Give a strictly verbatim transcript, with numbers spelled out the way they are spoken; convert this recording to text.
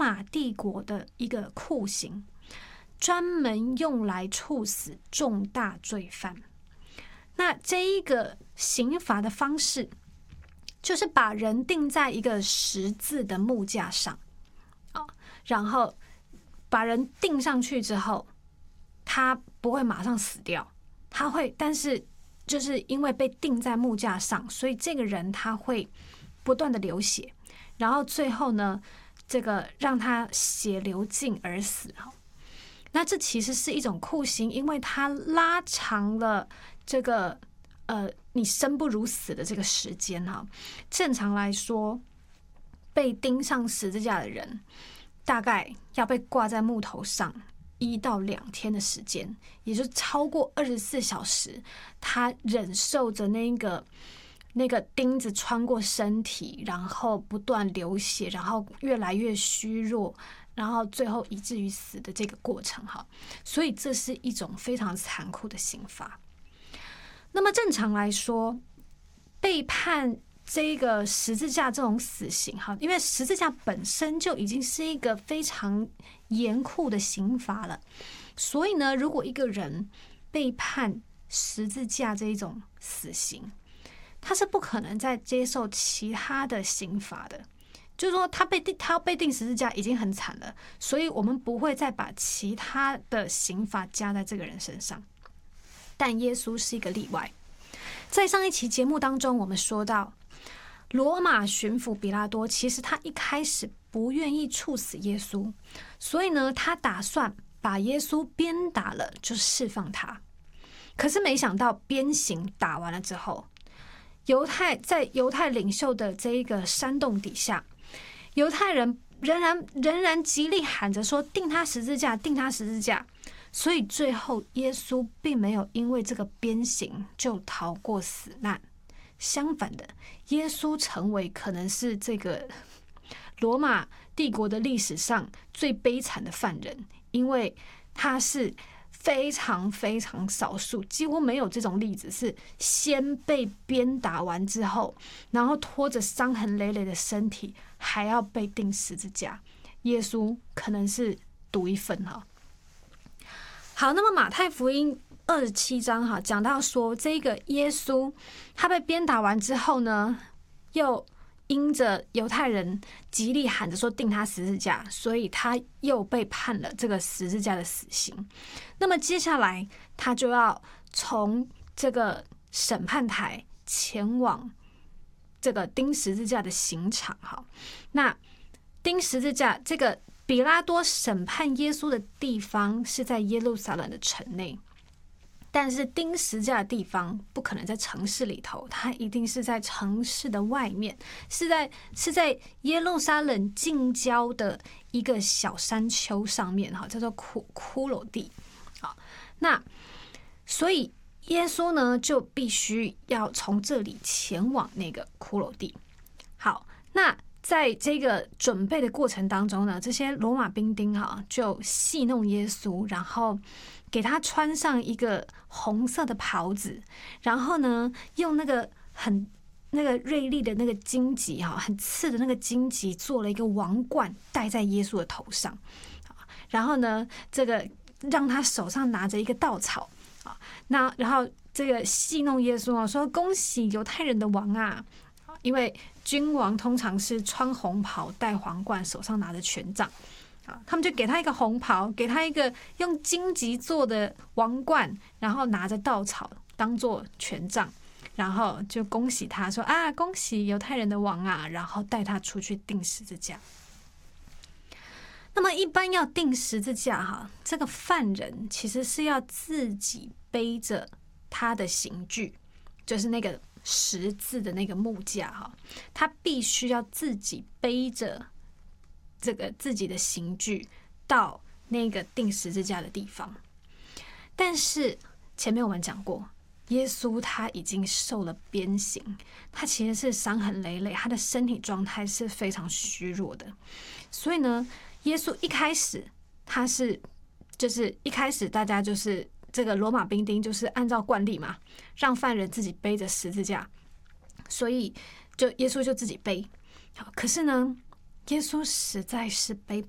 马帝国的一个酷刑，专门用来处死重大罪犯。那这一个刑罚的方式，就是把人钉在一个十字的木架上，然后把人钉上去之后，他不会马上死掉，他会，但是就是因为被钉在木架上，所以这个人他会不断的流血，然后最后呢，这个让他血流尽而死。那这其实是一种酷刑，因为它拉长了这个呃你生不如死的这个时间哈。正常来说，被钉上十字架的人，大概要被挂在木头上一到两天的时间，也就是超过二十四小时，他忍受着那个那个钉子穿过身体，然后不断流血，然后越来越虚弱，然后最后以至于死的这个过程哈。所以这是一种非常残酷的刑罚。那么正常来说，被判这个十字架这种死刑哈，因为十字架本身就已经是一个非常严酷的刑罚了，所以呢，如果一个人被判十字架这一种死刑，他是不可能再接受其他的刑罚的。就是说他被定他被定十字架已经很惨了，所以我们不会再把其他的刑罚加在这个人身上。但耶稣是一个例外。在上一期节目当中，我们说到罗马巡抚比拉多其实他一开始不愿意处死耶稣，所以呢，他打算把耶稣鞭打了就释放他。可是没想到鞭刑打完了之后，犹太在犹太领袖的这一个煽动底下，犹太人仍然仍然极力喊着说钉他十字架，钉他十字架。所以最后耶稣并没有因为这个鞭刑就逃过死难，相反的，耶稣成为可能是这个罗马帝国的历史上最悲惨的犯人，因为他是非常非常少数，几乎没有这种例子是先被鞭打完之后，然后拖着伤痕累累的身体还要被钉十字架。耶稣可能是独一份哈。好，那么马太福音二十七章哈，讲到说这个耶稣他被鞭打完之后呢，又因着犹太人极力喊着说钉他十字架，所以他又被判了这个十字架的死刑。那么接下来他就要从这个审判台前往这个钉十字架的刑场哈。那钉十字架这个比拉多审判耶稣的地方是在耶路撒冷的城内，但是钉十字架的地方不可能在城市里头，它一定是在城市的外面，是在是在耶路撒冷近郊的一个小山丘上面哈，叫做骷骷髅地。好，那所以耶稣呢就必须要从这里前往那个骷髅地。好，那在这个准备的过程当中呢，这些罗马兵丁哈就戏弄耶稣，然后给他穿上一个红色的袍子，然后呢用那个很那个锐利的那个荆棘哈，很刺的那个荆棘做了一个王冠戴在耶稣的头上，然后呢这个让他手上拿着一个稻草啊，那然后这个戏弄耶稣啊，说恭喜犹太人的王啊。因为君王通常是穿红袍戴皇冠，手上拿着权杖，他们就给他一个红袍，给他一个用荆棘做的王冠，然后拿着稻草当做权杖，然后就恭喜他说啊，恭喜犹太人的王啊，然后带他出去钉十字架。那么一般要钉十字架哈，这个犯人其实是要自己背着他的刑具，就是那个十字的那个木架哈，他必须要自己背着这个自己的刑具到那个钉十字架的地方。但是前面我们讲过，耶稣他已经受了鞭刑，他其实是伤痕累累，他的身体状态是非常虚弱的。所以呢，耶稣一开始他是就是一开始大家就是这个罗马兵丁就是按照惯例嘛，让犯人自己背着十字架，所以就耶稣就自己背。好，可是呢，耶稣实在是背